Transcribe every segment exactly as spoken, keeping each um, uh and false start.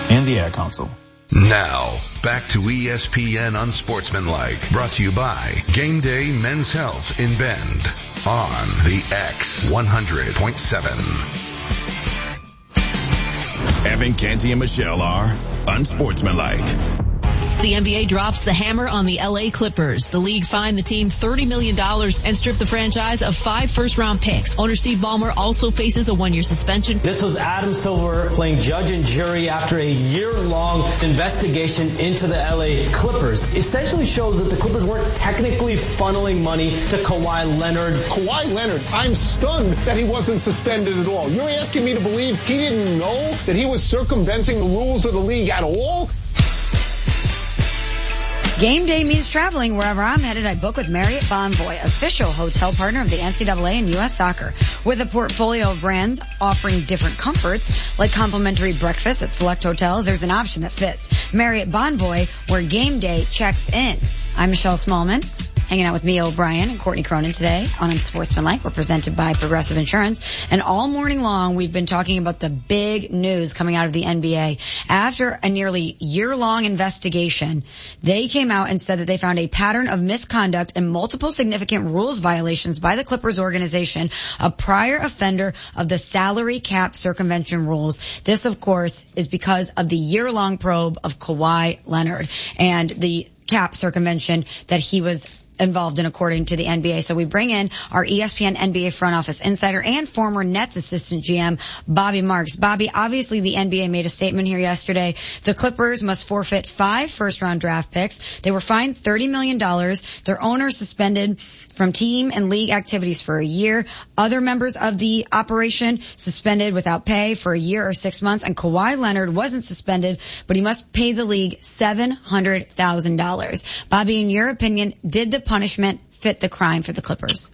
and the Ad Console. Now, back to E S P N Unsportsmanlike, brought to you by Game Day Men's Health in Bend on the X one hundred point seven. Evan, Canty, and Michelle are Unsportsmanlike. The N B A drops the hammer on the L A Clippers. The league fined the team thirty million dollars and stripped the franchise of five first-round picks. Owner Steve Ballmer also faces a one-year suspension. This was Adam Silver playing judge and jury after a year-long investigation into the L A Clippers. Essentially shows that the Clippers weren't technically funneling money to Kawhi Leonard. Kawhi Leonard, I'm stunned that he wasn't suspended at all. You're asking me to believe he didn't know that he was circumventing the rules of the league at all? Game day means traveling. Wherever I'm headed, I book with Marriott Bonvoy, official hotel partner of the N C double A and U S Soccer. With a portfolio of brands offering different comforts, like complimentary breakfast at select hotels, there's an option that fits. Marriott Bonvoy, where game day checks in. I'm Michelle Smallman, hanging out with Mia O'Brien and Courtney Cronin today on Unsportsmanlike. We're presented by Progressive Insurance. And all morning long, we've been talking about the big news coming out of the N B A. After a nearly year-long investigation, they came out and said that they found a pattern of misconduct and multiple significant rules violations by the Clippers organization, a prior offender of the salary cap circumvention rules. This, of course, is because of the year-long probe of Kawhi Leonard and the cap circumvention that he was involved in, according to the N B A. So we bring in our E S P N N B A front office insider and former Nets assistant G M, Bobby Marks. Bobby, obviously the N B A made a statement here yesterday. The Clippers must forfeit five first-round draft picks. They were fined thirty million dollars. Their owner suspended from team and league activities for a year. Other members of the operation suspended without pay for a year or six months. And Kawhi Leonard wasn't suspended, but he must pay the league seven hundred thousand dollars. Bobby, in your opinion, did the punishment fit the crime for the Clippers?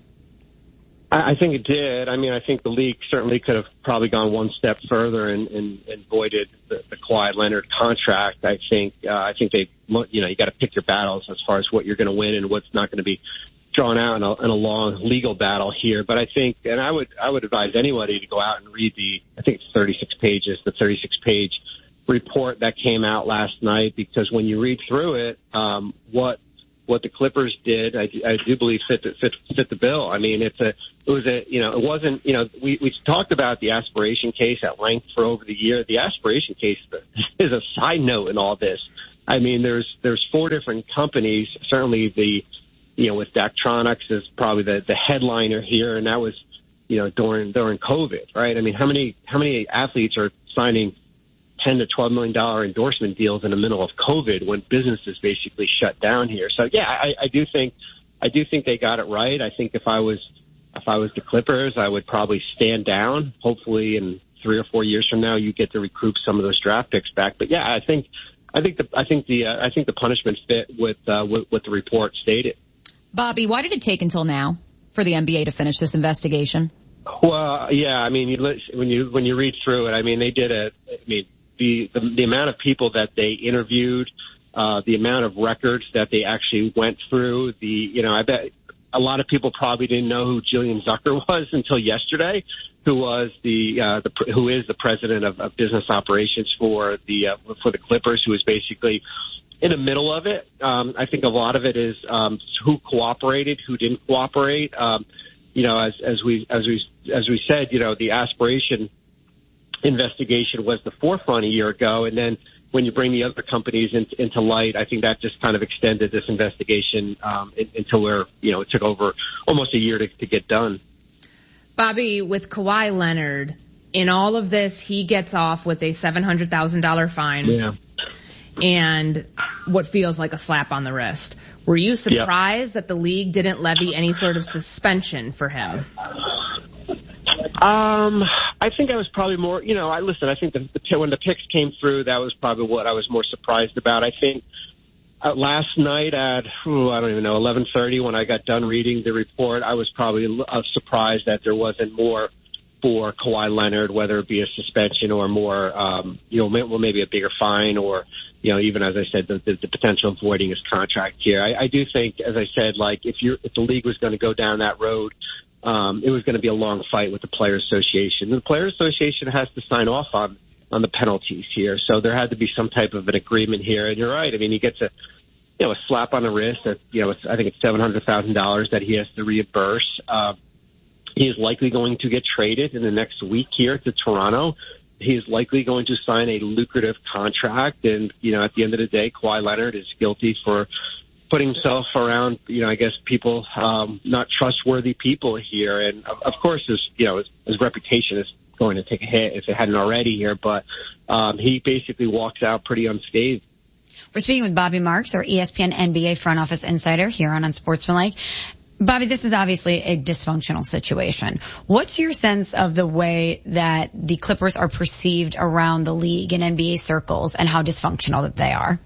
I think it did. I mean, I think the league certainly could have probably gone one step further and, and, and voided the, the Kawhi Leonard contract. I think, uh, I think they, you know, you got to pick your battles as far as what you're going to win and what's not going to be drawn out in a, in a long legal battle here. But I think, and I would, I would advise anybody to go out and read the, I think it's thirty-six pages, the thirty-six page report that came out last night, because when you read through it, um, what, what the Clippers did, I, I do believe fit the, fit, fit the bill. I mean, it's a, it was a, you know, it wasn't, you know, we, we talked about the aspiration case at length for over the year. The aspiration case is a side note in all this. I mean, there's, there's four different companies. Certainly the, you know, with Daktronics is probably the, the headliner here. And that was, you know, during, during COVID, right? I mean, how many, how many athletes are signing ten to twelve million dollar endorsement deals in the middle of COVID when businesses basically shut down here? So yeah, I, I do think, I do think they got it right. I think if I was, if I was the Clippers, I would probably stand down. Hopefully in three or four years from now, you get to recoup some of those draft picks back. But yeah, I think, I think the, I think the, uh, I think the punishment fit with, uh, with, what the report stated. Bobby, why did it take until now for the N B A to finish this investigation? Well, yeah, I mean, you, when you, when you read through it, I mean, they did a, I mean, The, the, the amount of people that they interviewed, uh, the amount of records that they actually went through, the, you know, I bet a lot of people probably didn't know who Jillian Zucker was until yesterday, who was the, uh, the, who is the president of, of business operations for the, uh, for the Clippers, who is basically in the middle of it. Um, I think a lot of it is, um, who cooperated, who didn't cooperate. Um, you know, as, as we, as we, as we said, you know, the aspiration investigation was the forefront a year ago, and then when you bring the other companies in, into light, I think that just kind of extended this investigation um, in, until we're, you know, it took over almost a year to, to get done. Bobby, with Kawhi Leonard, in all of this, he gets off with a seven hundred thousand dollars fine. Yeah. And what feels like a slap on the wrist. Were you surprised yep. that the league didn't levy any sort of suspension for him? Um, I think I was probably more, you know, I listen, I think the, the, when the picks came through, that was probably what I was more surprised about. I think uh, last night at, ooh, I don't even know, eleven thirty, when I got done reading the report, I was probably uh, surprised that there wasn't more for Kawhi Leonard, whether it be a suspension or more, um, you know, maybe a bigger fine, or, you know, even as I said, the, the, the potential of voiding his contract here. I, I do think, as I said, like if you if the league was going to go down that road, um, it was going to be a long fight with the Players Association. The Players Association has to sign off on on the penalties here. So there had to be some type of an agreement here. And you're right. I mean, he gets a, you know, a slap on the wrist that, you know, it's, I think it's seven hundred thousand dollars that he has to reimburse. Uh, he is likely going to get traded in the next week here to Toronto. He is likely going to sign a lucrative contract. And, you know, at the end of the day, Kawhi Leonard is guilty for putting himself around, you know, I guess people, um, not trustworthy people here. And of, of course, his, you know, his, his reputation is going to take a hit if it hadn't already here. But, um, he basically walks out pretty unscathed. We're speaking with Bobby Marks, our E S P N N B A front office insider here on Unsportsmanlike. Bobby, this is obviously a dysfunctional situation. What's your sense of the way that the Clippers are perceived around the league in N B A circles and how dysfunctional that they are?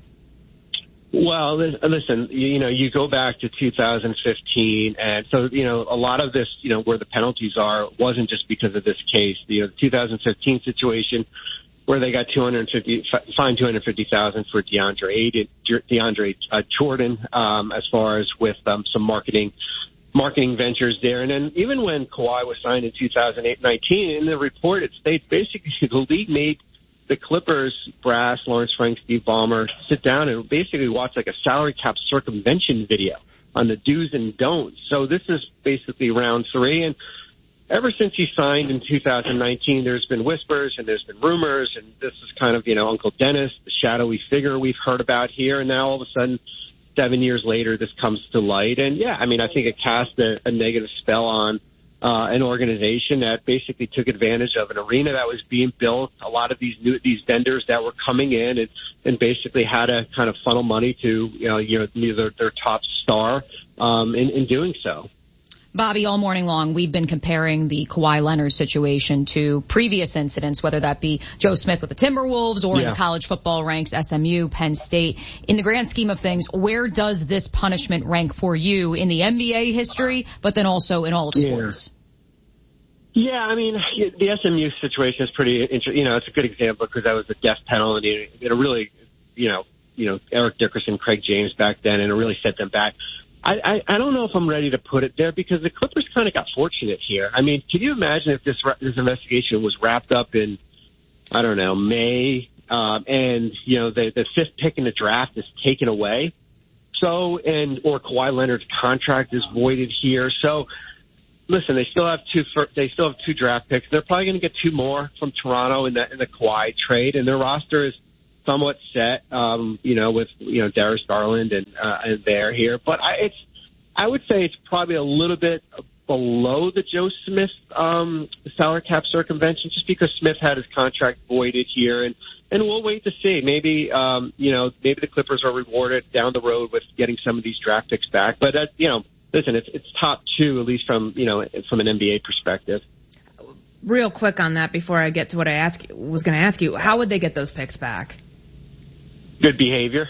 Well, listen, you know, you go back to two thousand fifteen, and so, you know, a lot of this, you know, where the penalties are wasn't just because of this case. The you know, two thousand fifteen situation where they got two hundred fifty fined two hundred fifty thousand for DeAndre DeAndre uh, Jordan, um, as far as with um, some marketing marketing ventures there. And then even when Kawhi was signed in two thousand nineteen, in the report it states basically the league made the Clippers brass, Lawrence Frank, Steve Ballmer, sit down and basically watch like a salary cap circumvention video on the do's and don'ts. So this is basically round three. And ever since he signed in two thousand nineteen, there's been whispers and there's been rumors, and this is kind of, you know, Uncle Dennis, the shadowy figure we've heard about here. And now all of a sudden, seven years later, this comes to light. And yeah, I mean, I think it cast a, a negative spell on uh, an organization that basically took advantage of an arena that was being built. A lot of these new, these vendors that were coming in and, and basically had to kind of funnel money to, you know, you know, their, their top star, um, in, in doing so. Bobby, all morning long, we've been comparing the Kawhi Leonard situation to previous incidents, whether that be Joe Smith with the Timberwolves or yeah. in the college football ranks, S M U, Penn State. In the grand scheme of things, where does this punishment rank for you in the N B A history, but then also in all of sports? Yeah, yeah I mean, the S M U situation is pretty interesting. You know, it's a good example because that was a death penalty. It really, you know, you know, Eric Dickerson, Craig James back then, and it really set them back. I, I, I don't know if I'm ready to put it there because the Clippers kind of got fortunate here. I mean, can you imagine if this this investigation was wrapped up in, I don't know, May, um, and, you know, the, the fifth pick in the draft is taken away? So, and, or Kawhi Leonard's contract is voided here. So, listen, they still have two, they still have two draft picks. They're probably going to get two more from Toronto in the, in the Kawhi trade, and their roster is somewhat set, um, you know, with, you know, Darius Garland and, uh, and there here. But I, it's, I would say it's probably a little bit below the Joe Smith, um, salary cap circumvention, just because Smith had his contract voided here. And, and we'll wait to see. Maybe, um, you know, maybe the Clippers are rewarded down the road with getting some of these draft picks back. But, uh, you know, listen, it's, it's top two, at least from, you know, from an N B A perspective. Real quick on that before I get to what I ask, was going to ask you, how would they get those picks back? Good behavior.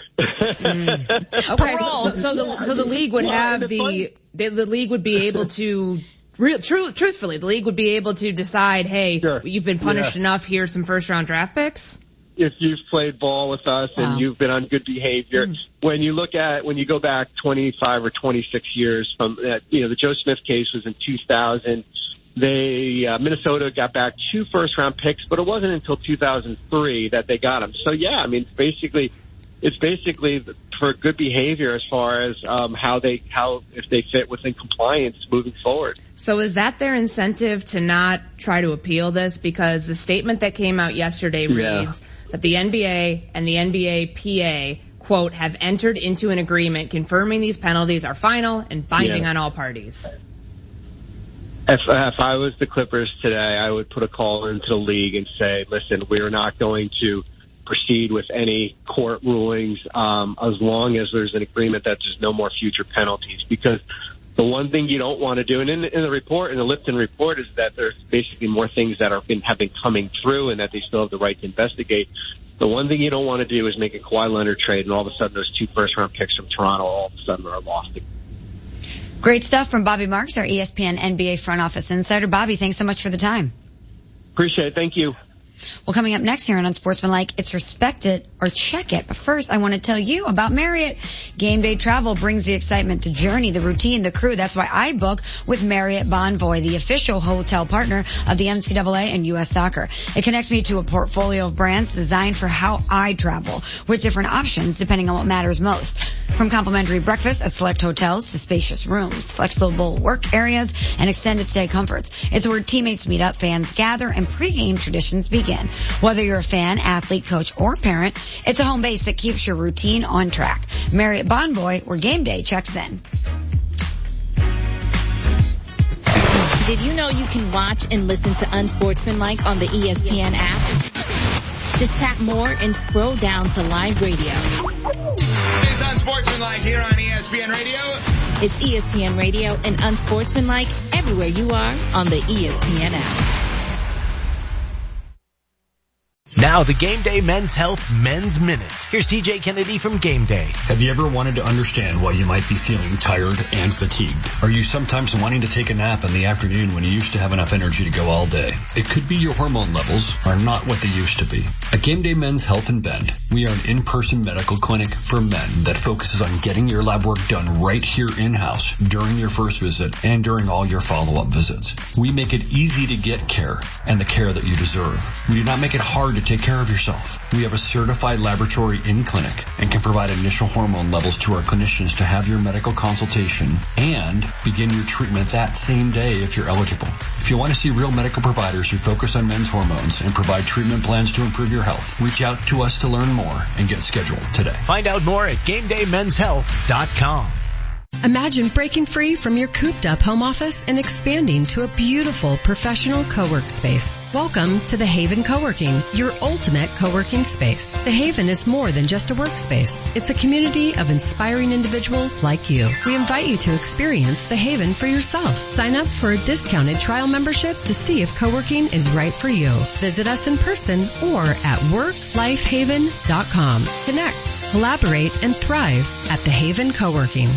mm. Okay, so, so the so the league would have the the, the league would be able to real true truthfully the league would be able to decide, hey, sure. you've been punished yeah. enough. Here's some first round draft picks. If you've played ball with us wow. and you've been on good behavior, mm. when you look at when you go back twenty-five or twenty-six years from that, you know, the Joe Smith case was in two thousand. They uh, Minnesota got back two first round picks, but it wasn't until two thousand three that they got them. So yeah, I mean, it's basically it's basically for good behavior as far as um, how they how if they fit within compliance moving forward. So is that their incentive to not try to appeal this? Because the statement that came out yesterday reads yeah. that the N B A and the N B A P A, quote, have entered into an agreement confirming these penalties are final and binding yeah. on all parties. If, if I was the Clippers today, I would put a call into the league and say, listen, we're not going to proceed with any court rulings um, as long as there's an agreement that there's no more future penalties. Because the one thing you don't want to do, and in, in the report, in the Lipton report, is that there's basically more things that are been, have been coming through and that they still have the right to investigate. The one thing you don't want to do is make a Kawhi Leonard trade and all of a sudden those two first-round picks from Toronto all of a sudden are lost. Great stuff from Bobby Marks, our E S P N N B A front office insider. Bobby, thanks so much for the time. Appreciate it. Thank you. Well, coming up next here on Unsportsmanlike, it's Respect It or Check It. But first, I want to tell you about Marriott. Game day travel brings the excitement, the journey, the routine, the crew. That's why I book with Marriott Bonvoy, the official hotel partner of the N C double A and U S Soccer. It connects me to a portfolio of brands designed for how I travel, with different options depending on what matters most. From complimentary breakfast at select hotels to spacious rooms, flexible work areas, and extended stay comforts. It's where teammates meet up, fans gather, and pregame traditions begin. Whether you're a fan, athlete, coach, or parent, it's a home base that keeps your routine on track. Marriott Bonvoy, where game day checks in. Did you know you can watch and listen to Unsportsmanlike on the E S P N app? Just tap more and scroll down to live radio. It's Unsportsmanlike here on E S P N Radio. It's E S P N Radio and Unsportsmanlike everywhere you are on the E S P N app. Now the Game Day Men's Health Men's Minute. Here's T J Kennedy from Game Day. Have you ever wanted to understand why you might be feeling tired and fatigued? Are you sometimes wanting to take a nap in the afternoon when you used to have enough energy to go all day? It could be your hormone levels are not what they used to be. At Game Day Men's Health in Bend, we are an in-person medical clinic for men that focuses on getting your lab work done right here in-house during your first visit and during all your follow-up visits. We make it easy to get care and the care that you deserve. We do not make it hard to take care of yourself. We have a certified laboratory in clinic and can provide initial hormone levels to our clinicians to have your medical consultation and begin your treatment that same day if you're eligible. If you want to see real medical providers who focus on men's hormones and provide treatment plans to improve your health, reach out to us to learn more and get scheduled today. Find out more at game day men's health dot com. Imagine breaking free from your cooped-up home office and expanding to a beautiful professional co-work space. Welcome to The Haven Co-working, your ultimate co-working space. The Haven is more than just a workspace. It's a community of inspiring individuals like you. We invite you to experience The Haven for yourself. Sign up for a discounted trial membership to see if co-working is right for you. Visit us in person or at work life haven dot com. Connect, collaborate, and thrive at The Haven Co-working.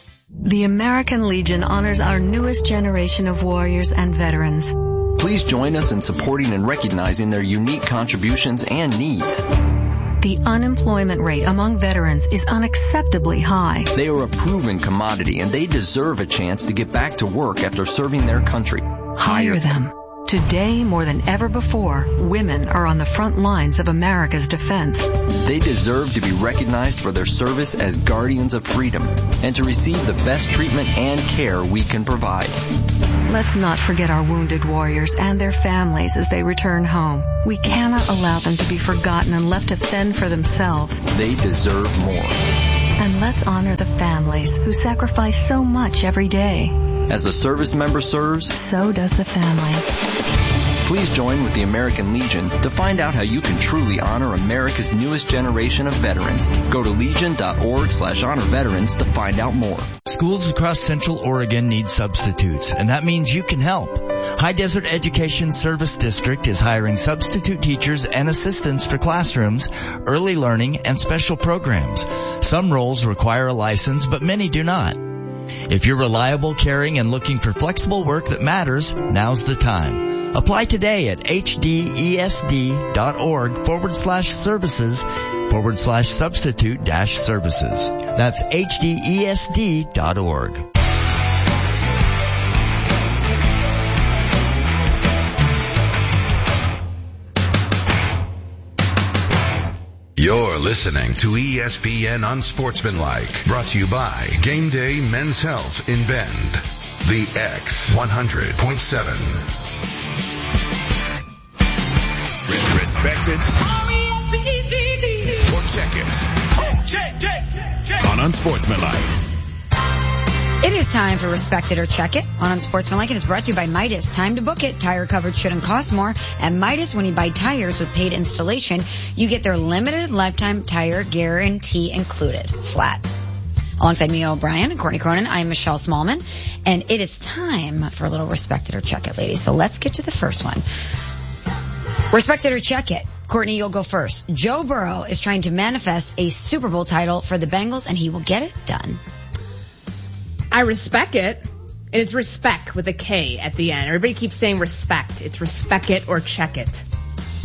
The American Legion honors our newest generation of warriors and veterans. Please join us in supporting and recognizing their unique contributions and needs. The unemployment rate among veterans is unacceptably high. They are a proven commodity and they deserve a chance to get back to work after serving their country. Hire them. Today, more than ever before, women are on the front lines of America's defense. They deserve to be recognized for their service as guardians of freedom and to receive the best treatment and care we can provide. Let's not forget our wounded warriors and their families as they return home. We cannot allow them to be forgotten and left to fend for themselves. They deserve more. And let's honor the families who sacrifice so much every day. As a service member serves, so does the family. Please join with the American Legion to find out how you can truly honor America's newest generation of veterans. Go to legion.org slash honor veterans to find out more. Schools across Central Oregon need substitutes, and that means you can help. High Desert Education Service District is hiring substitute teachers and assistants for classrooms, early learning, and special programs. Some roles require a license, but many do not. If you're reliable, caring, and looking for flexible work that matters, now's the time. Apply today at hdesd.org forward slash services forward slash substitute dash services. That's hdesd dot org. You're listening to E S P N Unsportsmanlike, brought to you by Game Day Men's Health in Bend. The X one hundred point seven. Respect it or check it on Unsportsmanlike. It is time for Respect It or Check It on Unsportsmanlike. It is brought to you by Midas. Time to book it. Tire coverage shouldn't cost more. At Midas, when you buy tires with paid installation, you get their limited lifetime tire guarantee included. Flat. Alongside me, O'Brien and Courtney Cronin, I'm Michelle Smallman. And it is time for a little Respect It or Check It, ladies. So let's get to the first one. Respect It or Check It. Courtney, you'll go first. Joe Burrow is trying to manifest a Super Bowl title for the Bengals, and he will get it done. I respect it. And it's respect with a K at the end. Everybody keeps saying respect. It's respect it or check it.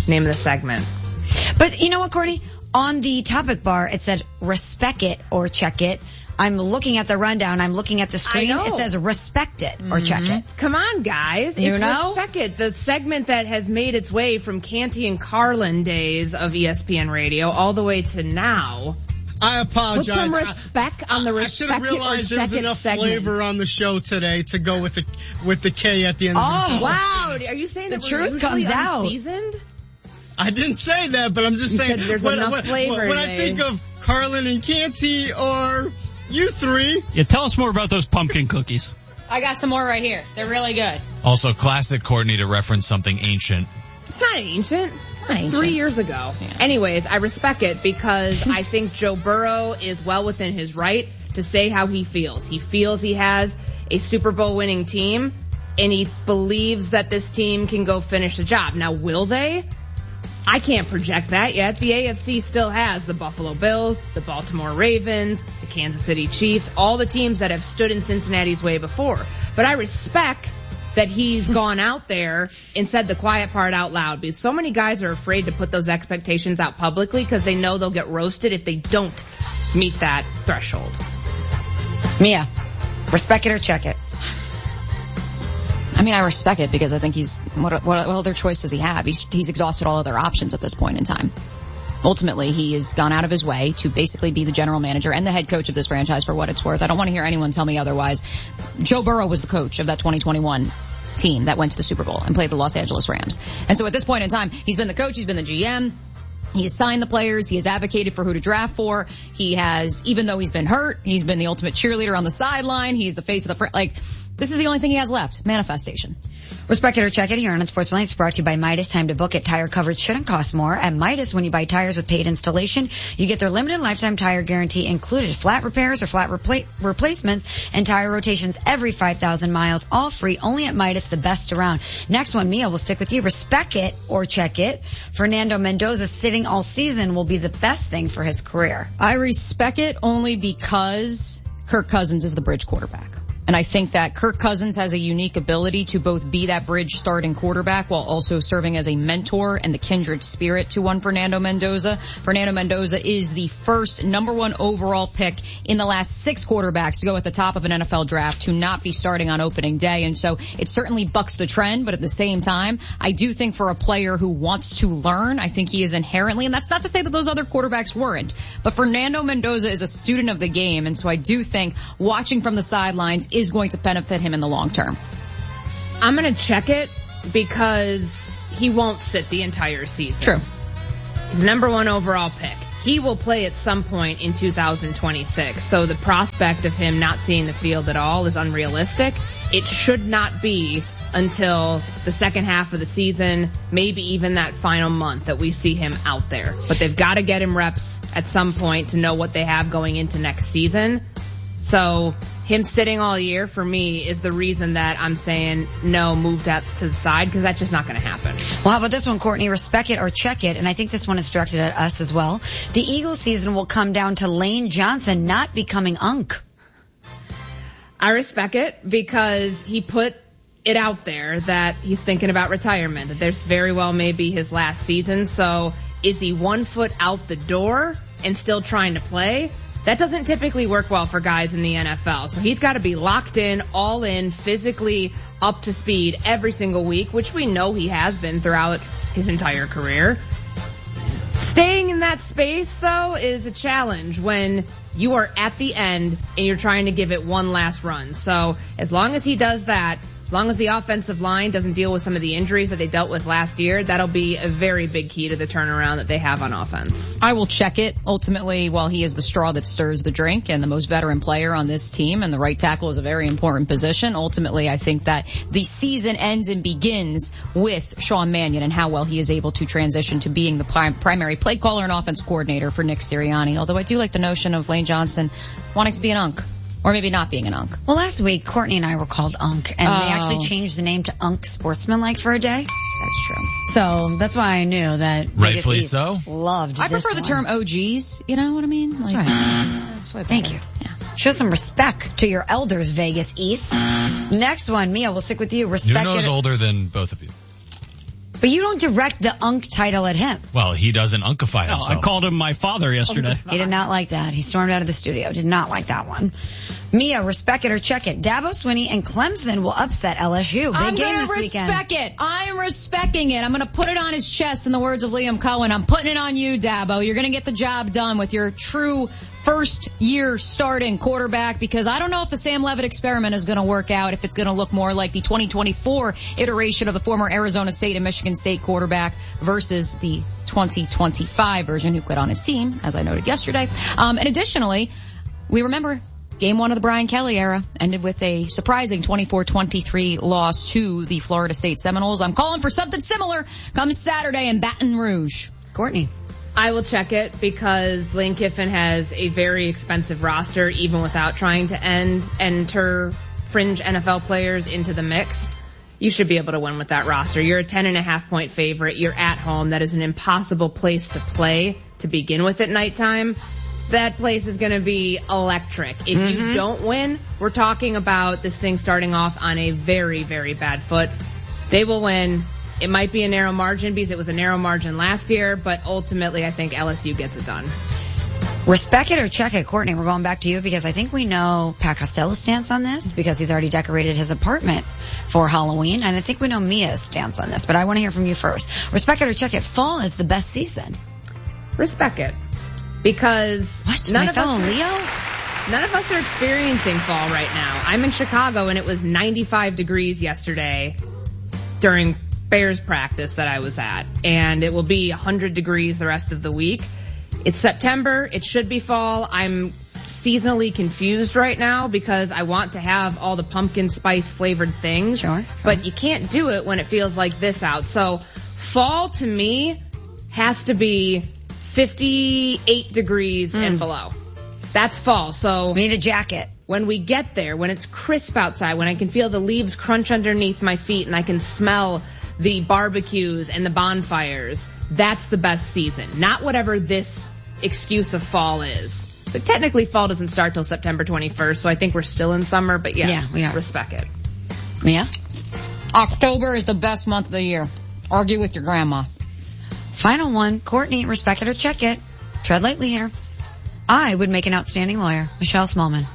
Name of the segment. But you know what, Courtney? On the topic bar, it said respect it or check it. I'm looking at the rundown. I'm looking at the screen. It says respect it or mm-hmm. check it. Come on, guys. You it's know? Respect it. The segment that has made its way from Canty and Carlin days of E S P N radio all the way to now. I apologize. Put some respect I, on the I, respect I should have realized there was enough segment. flavor on the show today to go with the with the K at the end oh, of the wow. Are you saying the that truth we're comes out? Unseasoned? I didn't say that, but I'm just you saying. There's when, enough when, flavor. When, when I think of Carlin and Canty or you three. Yeah, tell us more about those pumpkin cookies. I got some more right here. They're really good. Also, classic Courtney to reference something ancient. It's not ancient. It's not ancient. Three years ago. Yeah. Anyways, I respect it because I think Joe Burrow is well within his right to say how he feels. He feels he has a Super Bowl winning team, and he believes that this team can go finish the job. Now, will they? I can't project that yet. The A F C still has the Buffalo Bills, the Baltimore Ravens, the Kansas City Chiefs, all the teams that have stood in Cincinnati's way before. But I respect that he's gone out there and said the quiet part out loud, because so many guys are afraid to put those expectations out publicly because they know they'll get roasted if they don't meet that threshold. Mia, respect it or check it? I mean, I respect it because I think he's, what, what, what other choice does he have? He's, he's exhausted all other options at this point in time. Ultimately, he has gone out of his way to basically be the general manager and the head coach of this franchise for what it's worth. I don't want to hear anyone tell me otherwise. Joe Burrow was the coach of that twenty twenty-one team that went to the Super Bowl and played the Los Angeles Rams. And so at this point in time, he's been the coach, he's been the G M. He has signed the players. He has advocated for who to draft for. He has, even though he's been hurt, he's been the ultimate cheerleader on the sideline. He's the face of the, fr- like, this is the only thing he has left. Manifestation. Respect it or check it here on Sports Lane. It's brought to you by Midas. Time to book it. Tire coverage shouldn't cost more. At Midas, when you buy tires with paid installation, you get their limited lifetime tire guarantee included. Flat repairs or flat repla- replacements and tire rotations every five thousand miles. All free. Only at Midas, the best around. Next one, Mia, will stick with you. Respect it or check it. Fernando Mendoza sitting all season will be the best thing for his career. I respect it only because Kirk Cousins is the bridge quarterback. And I think that Kirk Cousins has a unique ability to both be that bridge starting quarterback while also serving as a mentor and the kindred spirit to one Fernando Mendoza. Fernando Mendoza is the first number one overall pick in the last six quarterbacks to go at the top of an N F L draft to not be starting on opening day. And so it certainly bucks the trend, but at the same time, I do think for a player who wants to learn, I think he is inherently, and that's not to say that those other quarterbacks weren't, but Fernando Mendoza is a student of the game. And so I do think watching from the sidelines is going to benefit him in the long term. I'm going to check it because he won't sit the entire season. True. He's number one overall pick. He will play at some point in two thousand twenty-six. So the prospect of him not seeing the field at all is unrealistic. It should not be until the second half of the season, maybe even that final month that we see him out there. But they've got to get him reps at some point to know what they have going into next season. So him sitting all year, for me, is the reason that I'm saying no, move that to the side, because that's just not going to happen. Well, how about this one, Courtney? Respect it or check it. And I think this one is directed at us as well. The Eagles season will come down to Lane Johnson not becoming Unk. I respect it because he put it out there that he's thinking about retirement, that there's very well may be his last season. So is he one foot out the door and still trying to play? That doesn't typically work well for guys in the N F L. So he's got to be locked in, all in, physically up to speed every single week, which we know he has been throughout his entire career. Staying in that space, though, is a challenge when you are at the end and you're trying to give it one last run. So as long as he does that, as long as the offensive line doesn't deal with some of the injuries that they dealt with last year, that'll be a very big key to the turnaround that they have on offense. I will check it. Ultimately, while he is the straw that stirs the drink and the most veteran player on this team, and the right tackle is a very important position, ultimately I think that the season ends and begins with Sean Mannion and how well he is able to transition to being the prim- primary play caller and offense coordinator for Nick Sirianni. Although I do like the notion of Lane Johnson wanting to be an Unk. Or maybe not being an Unk. Well, last week, Courtney and I were called Unk, and oh. they actually changed the name to Unk Sportsmanlike for a day. That's true. So that's why I knew that. Rightfully so. Loved I this prefer the one. term O Gs. You know what I mean? That's like, right. That's way Thank you. Yeah. Show some respect to your elders, Vegas East. Next one, Mia, we'll stick with you. Respect Nuno's it. older than both of you. But you don't direct the unk title at him. Well, he doesn't unkify No, himself. I called him my father yesterday. He did not like that. He stormed out of the studio. Did not like that one. Mia, respect it or check it. Dabo Swinney and Clemson will upset L S U. Big I'm game gonna this weekend. respect it. I'm respecting it. I'm gonna put it on his chest in the words of Liam Cohen. I'm putting it on you, Dabo. You're gonna get the job done with your true first year starting quarterback, because I don't know if the Sam Levitt experiment is going to work out, if it's going to look more like the twenty twenty-four iteration of the former Arizona State and Michigan State quarterback versus the twenty twenty-five version who quit on his team, as I noted yesterday. Um, and additionally, we remember game one of the Brian Kelly era ended with a surprising twenty-four twenty-three loss to the Florida State Seminoles. I'm calling for something similar come Saturday in Baton Rouge. Courtney. I will check it because Lane Kiffin has a very expensive roster, even without trying to end enter fringe N F L players into the mix. You should be able to win with that roster. You're a ten and a half point favorite. You're at home. That is an impossible place to play to begin with at nighttime. That place is going to be electric. If mm-hmm. you don't win, we're talking about this thing starting off on a very, very bad foot. They will win. It might be a narrow margin because it was a narrow margin last year, but ultimately I think L S U gets it done. Respect it or check it. Courtney, we're going back to you because I think we know Pat Costello's stance on this because he's already decorated his apartment for Halloween, and I think we know Mia's stance on this, but I want to hear from you first. Respect it or check it. Fall is the best season. Respect it. Because what? none My of fellow us, Leo? None of us are experiencing fall right now. I'm in Chicago and it was ninety-five degrees yesterday during Bears practice that I was at, and it will be one hundred degrees the rest of the week. It's September. It should be fall. I'm seasonally confused right now because I want to have all the pumpkin spice flavored things, sure, sure. but you can't do it when it feels like this out. So fall to me has to be fifty-eight degrees mm. and below. That's fall. So we need a jacket. When we get there, when it's crisp outside, when I can feel the leaves crunch underneath my feet and I can smell the barbecues and the bonfires, that's the best season. Not whatever this excuse of fall is. But technically fall doesn't start till September twenty-first, so I think we're still in summer, but yes, yeah, we are. Respect it. Yeah? October is the best month of the year. Argue with your grandma. Final one. Courtney, respect it or check it. Tread lightly here. I would make an outstanding lawyer. Michelle Smallman.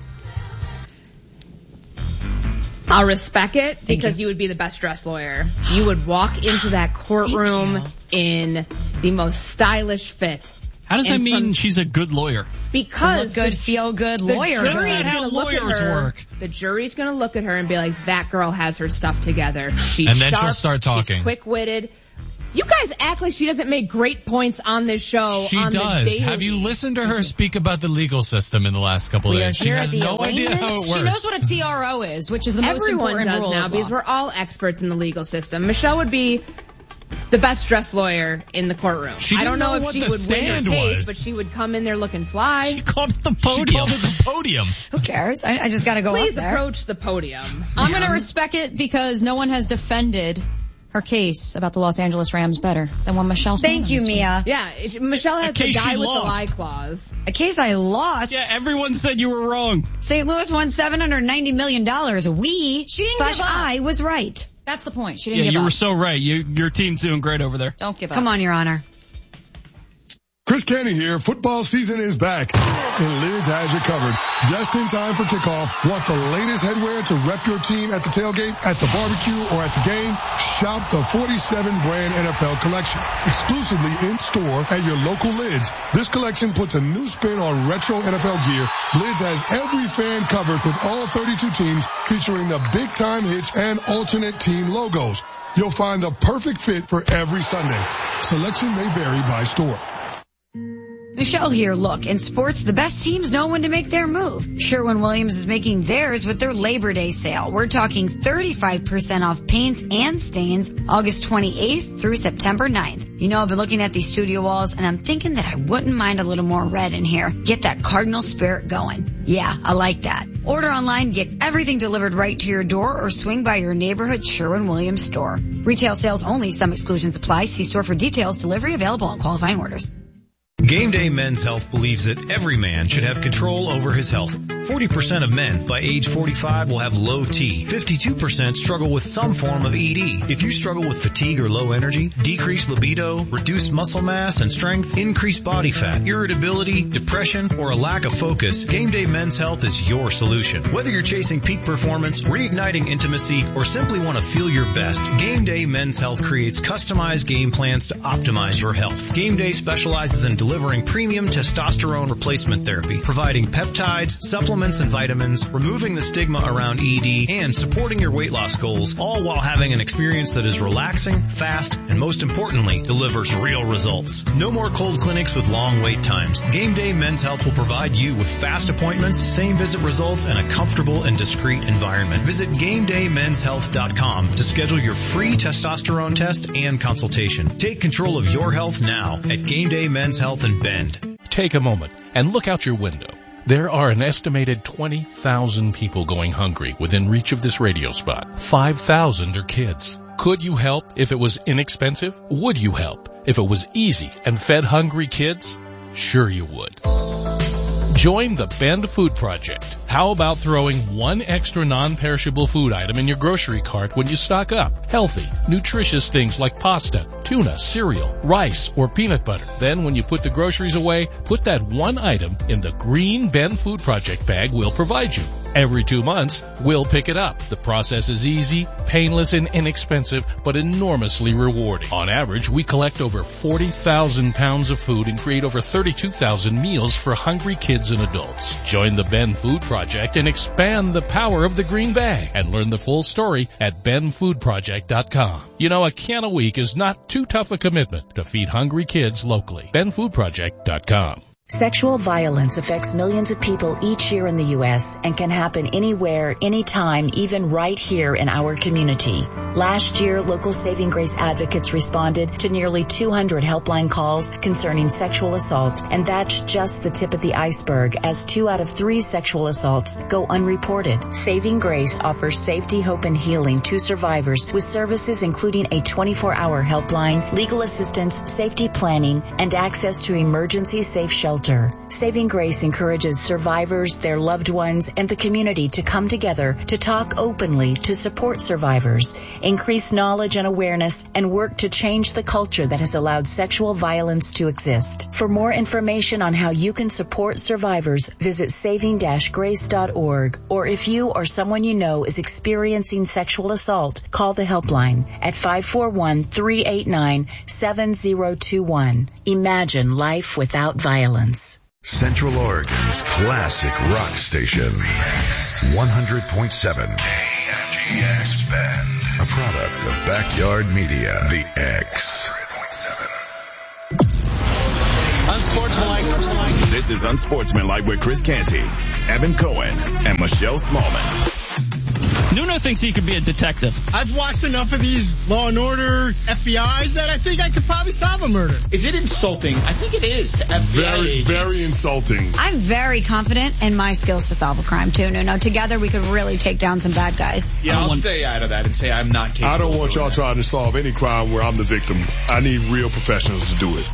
I'll respect it because you. you would be the best dressed lawyer. You would walk into that courtroom in the most stylish fit. How does that mean she's a good lawyer? Because good, the, feel good lawyer. The jury's how gonna look lawyers at her, work. The jury's going to look at her and be like, that girl has her stuff together. She's and then sharp, she'll start talking. She's quick-witted. You guys act like she doesn't make great points on this show. She on does. The daily. Have you listened to her speak about the legal system in the last couple of days? She has no idea how it works. She knows what a T R O is, which is the most Everyone important does rule now of because law. we're all experts in the legal system. Michelle would be the best dressed lawyer in the courtroom. She I don't didn't know, know if what she the would win her stand case, was. but she would come in there looking fly. She called it the podium. She called it the podium. Who cares? I, I just got to go Please up there. approach the podium. I'm going to respect it because no one has defended her case about the Los Angeles Rams better than when Michelle Smallman. Thank you, Mia. Yeah, it, Michelle has the guy with lost. the lie clause. A case I lost. Yeah, everyone said you were wrong. Saint Louis won seven hundred ninety million dollars. We, she didn't slash give up. I, was right. That's the point. She didn't yeah, give you up. were so right. You, your team's doing great over there. Don't give up. Come on, Your Honor. Chris Canty here. Football season is back, and Lids has you covered. Just in time for kickoff. Want the latest headwear to rep your team at the tailgate, at the barbecue, or at the game? Shop the forty-seven brand N F L collection, exclusively in store at your local Lids. This collection puts a new spin on retro N F L gear. Lids has every fan covered with all thirty-two teams, featuring the big time hits and alternate team logos. You'll find the perfect fit for every Sunday. Selection may vary by store. Michelle here. Look, in sports, the best teams know when to make their move. Sherwin-Williams is making theirs with their Labor Day sale. We're talking thirty-five percent off paints and stains August twenty-eighth through September ninth. You know, I've been looking at these studio walls, and I'm thinking that I wouldn't mind a little more red in here. Get that Cardinal spirit going. Yeah, I like that. Order online, get everything delivered right to your door, or swing by your neighborhood Sherwin-Williams store. Retail sales only. Some exclusions apply. See store for details. Delivery available on qualifying orders. Game Day Men's Health believes that every man should have control over his health. forty percent of men by age forty-five will have low T. fifty-two percent struggle with some form of E D. If you struggle with fatigue or low energy, decreased libido, reduced muscle mass and strength, increased body fat, irritability, depression, or a lack of focus, Game Day Men's Health is your solution. Whether you're chasing peak performance, reigniting intimacy, or simply want to feel your best, Game Day Men's Health creates customized game plans to optimize your health. Game Day specializes in delivering premium testosterone replacement therapy, providing peptides, supplements, and vitamins, removing the stigma around E D, and supporting your weight loss goals, all while having an experience that is relaxing, fast, and most importantly, delivers real results. No more cold clinics with long wait times. Game Day Men's Health will provide you with fast appointments, same visit results, and a comfortable and discreet environment. Visit game day men's health dot com to schedule your free testosterone test and consultation. Take control of your health now at Game Day Men's Health in Bend. Take a moment and look out your window. There are an estimated twenty thousand people going hungry within reach of this radio spot. five thousand are kids. Could you help if it was inexpensive? Would you help if it was easy and fed hungry kids? Sure you would. Join the Bend Food Project. How about throwing one extra non-perishable food item in your grocery cart when you stock up? Healthy, nutritious things like pasta, tuna, cereal, rice, or peanut butter. Then when you put the groceries away, put that one item in the green Bend Food Project bag we'll provide you. Every two months, we'll pick it up. The process is easy, painless, and inexpensive, but enormously rewarding. On average, we collect over forty thousand pounds of food and create over thirty-two thousand meals for hungry kids and adults. Join the Bend Food Project and expand the power of the green bag and learn the full story at bend food project dot com. You know, a can a week is not too tough a commitment to feed hungry kids locally. bend food project dot com. Sexual violence affects millions of people each year in the U S and can happen anywhere, anytime, even right here in our community. Last year, local Saving Grace advocates responded to nearly two hundred helpline calls concerning sexual assault, and that's just the tip of the iceberg, as two out of three sexual assaults go unreported. Saving Grace offers safety, hope, and healing to survivors with services including a twenty-four hour helpline, legal assistance, safety planning, and access to emergency safe shelter. Saving Grace encourages survivors, their loved ones, and the community to come together to talk openly to support survivors, increase knowledge and awareness, and work to change the culture that has allowed sexual violence to exist. For more information on how you can support survivors, visit saving dash grace dot org, or if you or someone you know is experiencing sexual assault, call the helpline at five four one, three eight nine, seven zero two one. Imagine life without violence. Central Oregon's classic rock station, one hundred point seven K M G X Bend, a product of Backyard Media, The X. Unsportsmanlike. This is Unsportsmanlike with Chris Canty, Evan Cohen, and Michelle Smallman. Nuno thinks he could be a detective. I've watched enough of these Law and Order F B Is that I think I could probably solve a murder. Is it insulting? I think it is to F B I Very, agents. very insulting. I'm very confident in my skills to solve a crime too. Nuno, together we could really take down some bad guys. Yeah, I'll want... stay out of that and say I'm not capable. I don't want y'all trying to solve any crime where I'm the victim. I need real professionals to do it.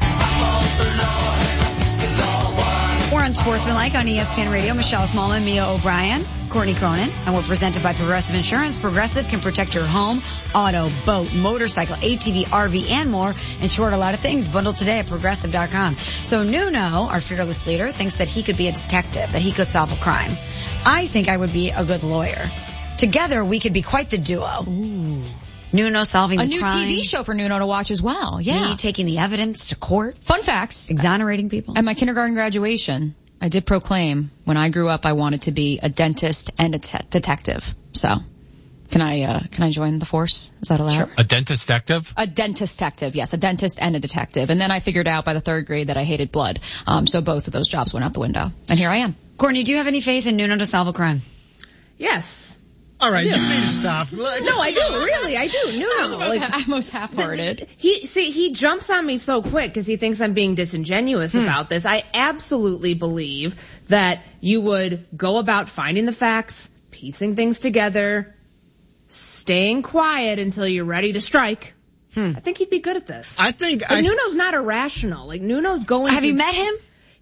We're Unsportsmanlike on E S P N Radio. Michelle Smallman, Mia O'Brien, Courtney Cronin, and we're presented by Progressive Insurance. Progressive can protect your home, auto, boat, motorcycle, A T V, R V, and more. In short, a lot of things bundled today at progressive dot com. So Nuno, our fearless leader, thinks that he could be a detective, that he could solve a crime. I think I would be a good lawyer. Together, we could be quite the duo. Ooh. Nuno solving a the new crime. T V show for Nuno to watch as well. Yeah. Me taking the evidence to court. Fun facts. Exonerating people. At my kindergarten graduation, I did proclaim when I grew up I wanted to be a dentist and a te- detective. So, can I uh, can I join the force? Is that allowed? Sure. A dentist detective? A dentist detective, yes, a dentist and a detective. And then I figured out by the third grade that I hated blood. Um, so both of those jobs went out the window. And here I am. Courtney, do you have any faith in Nuno to solve a crime? Yes. All right, yeah. you need to stop. No, I do, really, I do. No, no. Like, I'm most half-hearted. He, see, he jumps on me so quick because he thinks I'm being disingenuous hmm. about this. I absolutely believe that you would go about finding the facts, piecing things together, staying quiet until you're ready to strike. Hmm. I think he'd be good at this. I think But I... Nuno's not irrational. Like, Nuno's going Have to... you met him?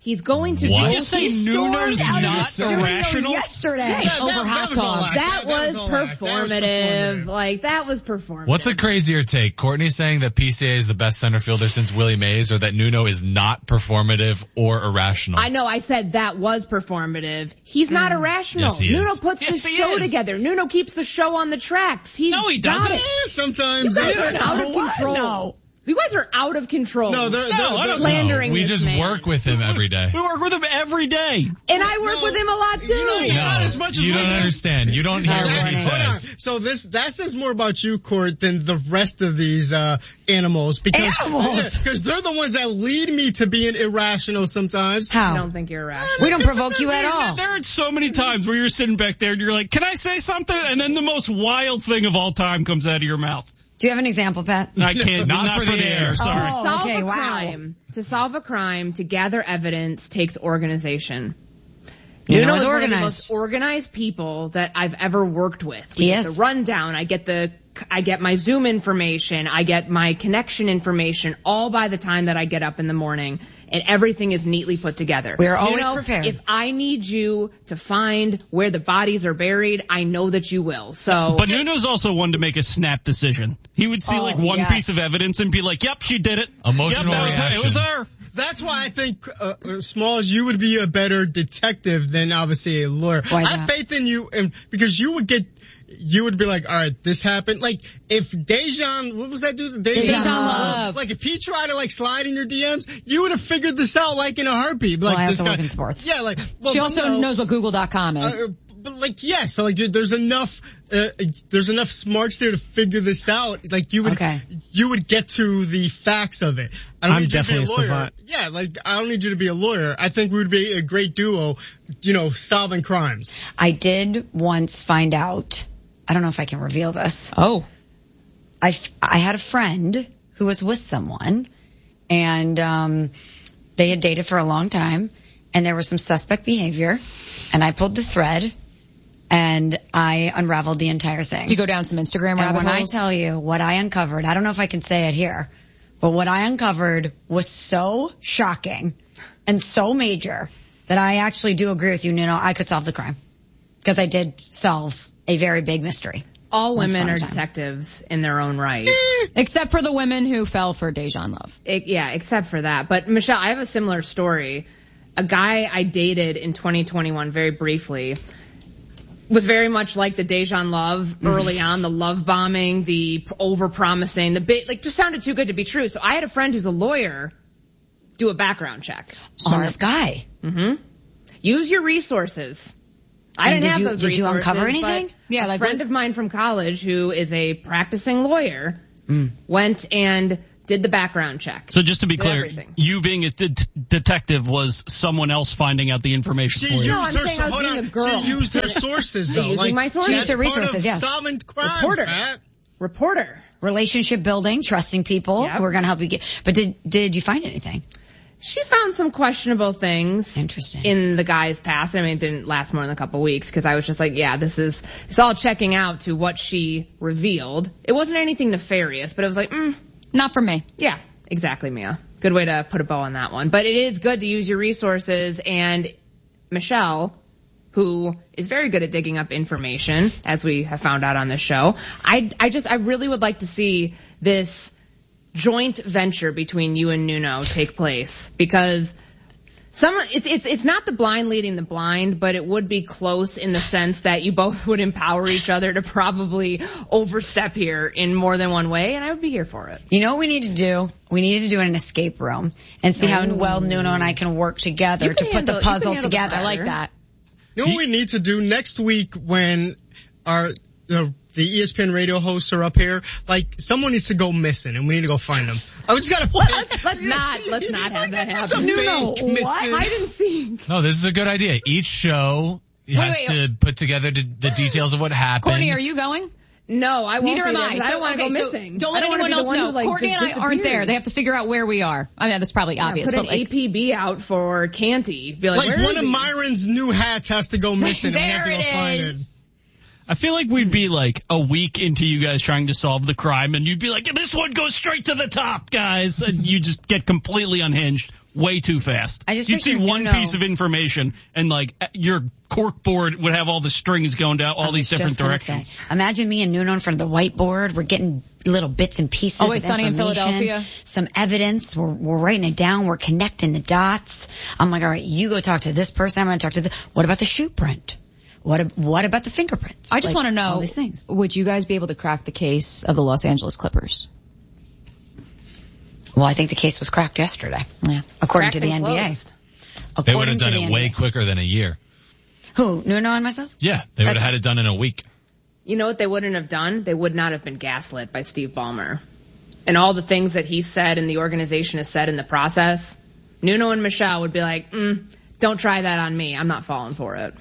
He's going to What? go You say Nuno's not irrational? Yesterday. Yeah, over that, hot that dogs. That, was performative. Like, that was performative. What's a crazier take? Courtney saying that P C A is the best center fielder since Willie Mays, or that Nuno is not performative or irrational? I know I said that was performative. He's not irrational. Yes, he Nuno is. puts Yes, the he show is. together. Nuno keeps the show on the tracks. He's No, he got doesn't. it. Yeah, sometimes. You guys yeah. are out of What? control. No. You guys are out of control. No, they're, they're, no, they're, I'm slandering No, we this just man. work with him every day. We work with him every day. And I work No, with him a lot too. you know, Yeah. No, Not as much as you we don't do. understand. You don't hear what he Hold on. says. So this that says more about you, Court, than the rest of these uh animals because Animals? because they're the ones that lead me to being irrational sometimes. I How? don't think you're irrational. We don't provoke you at all. There are so many times where you're sitting back there and you're like, can I say something? And then the most wild thing of all time comes out of your mouth. Do you have an example, Pat? I can't. Not not, for for the the air. air. Sorry. Oh, solve okay, a wow. crime, to solve a crime, to gather evidence takes organization. Nuno Nuno is is one of the organized. most organized people that I've ever worked with. We He get is. the rundown. I get the, I get my Zoom information. I get my connection information all by the time that I get up in the morning, and everything is neatly put together. We are always Nuno, prepared. If I need you to find where the bodies are buried, I know that you will. So, But Nuno's also one to make a snap decision. He would see Oh, like one yes. piece of evidence and be like, yep, she did it. Emotional yep, that was her. It was reaction. her. That's why I think, uh, uh, Smalls, you would be a better detective than obviously a lawyer. Why I have not? faith in you, and because you would get, you would be like, all right, this happened. Like if Dejan, what was that dude? Dejan Love. Like if he tried to like slide in your D Ms, you would have figured this out like in a heartbeat. Like Well, I this also guy, work in sports. Yeah, like well, She also you know, knows what Google dot com is. Uh, but like, yeah, so like there's enough, uh, there's enough smarts there to figure this out. Like you would, Okay. you would get to the facts of it. I don't I'm need you to be a definitely a lawyer. savant. Yeah, like I don't need you to be a lawyer. I think we would be a great duo, you know, solving crimes. I did once find out, I don't know if I can reveal this. Oh. I, f- I had a friend who was with someone, and um, they had dated for a long time, and there was some suspect behavior, and I pulled the thread, and I unraveled the entire thing. You go down some Instagram And rabbit when I holes. tell you what I uncovered, I don't know if I can say it here, but what I uncovered was so shocking and so major that I actually do agree with you, Nuno. I could solve the crime because I did solve a very big mystery. all Once women upon a are time. detectives in their own right. Except for the women who fell for Dejan Love. It, yeah, except for that. But Michelle, I have a similar story. A guy I dated in twenty twenty-one very briefly was very much like the Dejan Love early on, the love bombing, the over promising, the bit, like just sounded too good to be true. So I had a friend who's a lawyer do a background check. On this guy. Mm-hmm. Use your resources. I And didn't did have you- those did you resources. uncover anything? but Yeah, a like friend what- of mine from college who is a practicing lawyer Mm. went and did the background check. So just to be Did clear, everything. you being a de- detective was someone else finding out the information She for you. No, I'm used her, saying I was hold being on. a girl. She used her sources though. Using like, my sources. She used her that's part resources, of yeah. Solving crime, Reporter. Pat. Reporter. Relationship building, trusting people Yep. who are going to help you get. But did did you find anything? She found some questionable things. Interesting. In the guy's past. I mean, it didn't last more than a couple weeks because I was just like, yeah, this is, it's all checking out to what she revealed. It wasn't anything nefarious, but it was like, mm, Not for me. yeah, exactly, Mia. Good way to put a bow on that one. But it is good to use your resources, and Michelle, who is very good at digging up information, as we have found out on this show, I, I just, I really would like to see this joint venture between you and Nuno take place, because some, it's, it's, it's not the blind leading the blind, but it would be close in the sense that you both would empower each other to probably overstep here in more than one way, and I would be here for it. You know what we need to do? We need to do an escape room and see how Ooh. well Nuno and I can work together You to can put handle- the you can puzzle handle the together. I like that. You know what we need to do next week when our the the E S P N radio hosts are up here? Like someone needs to go missing and we need to go find them. I just gotta Let's, let's not, let's not have that just a happen. Nuno, fake what? missing. Hide and seek. No, this is a good idea. Each show has wait, to put together the, the details of what happened. Courtney, are you going? No, I won't Neither be am there I. 'cause I So, don't want to okay, go so missing. Don't I let don't wanna anyone be the else one know. who, like, Courtney just and I aren't there. disappears. They have to figure out where we are. I mean, that's probably Yeah, obvious. put but an like, A P B out for Canty. Be like, Like where one is of he? Myron's new hats has to go missing and we have there to go it find is. it. I feel like we'd be like a week into you guys trying to solve the crime and you'd be like, this one goes straight to the top, guys. And you just get completely unhinged. way too fast. I just You'd see picture one Nuno- piece of information and like your cork board would have all the strings going down all I these was different just gonna directions. say, imagine me and Nuno in front of the whiteboard. We're getting little bits and pieces Always of Sunny in information, Philadelphia. some evidence. We're, we're writing it down. We're connecting the dots. I'm like, all right, you go talk to this person. I'm going to talk to the, what about the shoe print? What, what about the fingerprints? I just Like, want to know, all these things. would you guys be able to crack the case of the Los Angeles Clippers? Well, I think the case was cracked yesterday. Yeah. According Cracked to the and N B A. closed. They would According have to done the it N B A. way quicker than a year. Who? Nuno and myself? Yeah, they would have That's- had it done in a week. You know what they wouldn't have done? They would not have been gaslit by Steve Ballmer. And all the things that he said and the organization has said in the process, Nuno and Michelle would be like, mm, don't try that on me. I'm not falling for it.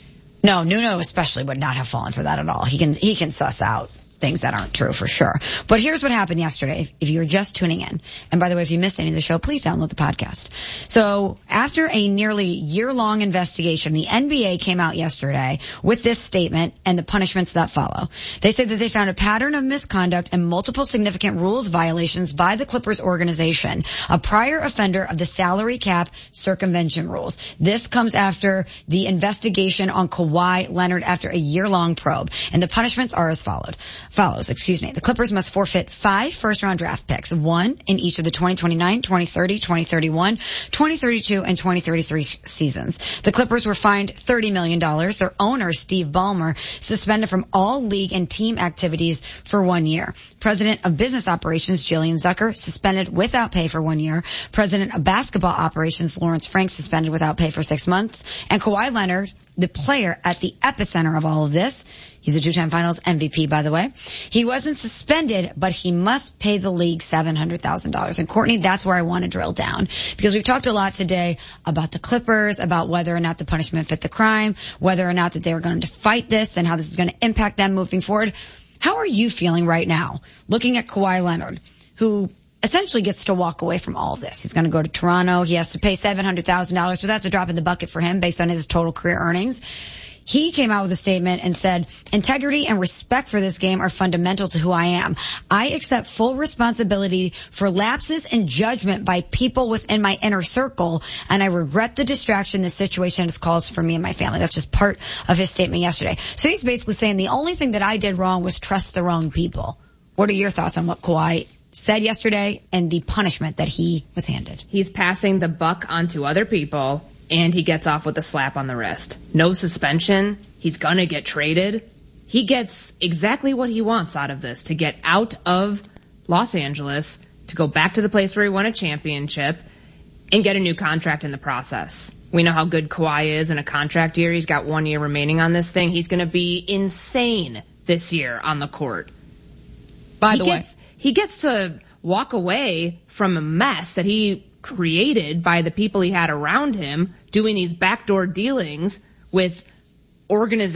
No, Nuno especially would not have fallen for that at all. He can, he can suss out things that aren't true for sure. But here's what happened yesterday. If, if you were just tuning in, and by the way, if you missed any of the show, please download the podcast. So after a nearly year-long investigation, the N B A came out yesterday with this statement and the punishments that follow. They say that they found a pattern of misconduct and multiple significant rules violations by the Clippers organization, a prior offender of the salary cap circumvention rules. This comes after the investigation on Kawhi Leonard after a year-long probe. And the punishments are as followed. Follows, excuse me. The Clippers must forfeit five first-round draft picks, one in each of the twenty twenty-nine, twenty thirty, twenty thirty-one, twenty thirty-two, and twenty thirty-three seasons. The Clippers were fined thirty million dollars. Their owner, Steve Ballmer, suspended from all league and team activities for one year. President of Business Operations, Jillian Zucker, suspended without pay for one year. President of Basketball Operations, Lawrence Frank, suspended without pay for six months. And Kawhi Leonard, the player at the epicenter of all of this, he's a two-time finals M V P, by the way. He wasn't suspended, but he must pay the league seven hundred thousand dollars. And Courtney, that's where I want to drill down. Because we've talked a lot today about the Clippers, about whether or not the punishment fit the crime, whether or not that they were going to fight this and how this is going to impact them moving forward. How are you feeling right now, looking at Kawhi Leonard, who essentially gets to walk away from all of this? He's going to go to Toronto. He has to pay seven hundred thousand dollars, but that's a drop in the bucket for him based on his total career earnings. He came out with a statement and said, integrity and respect for this game are fundamental to who I am. I accept full responsibility for lapses in judgment by people within my inner circle, and I regret the distraction this situation has caused for me and my family. That's just part of his statement yesterday. So he's basically saying the only thing that I did wrong was trust the wrong people. What are your thoughts on what Kawhi said yesterday and the punishment that he was handed? He's passing the buck onto other people, and he gets off with a slap on the wrist. No suspension. He's gonna get traded. He gets exactly what he wants out of this, to get out of Los Angeles, to go back to the place where he won a championship, and get a new contract in the process. We know how good Kawhi is in a contract year. He's got one year remaining on this thing. He's gonna be insane this year on the court. By he the gets, way, he gets to walk away from a mess that he created by the people he had around him doing these backdoor dealings with organizations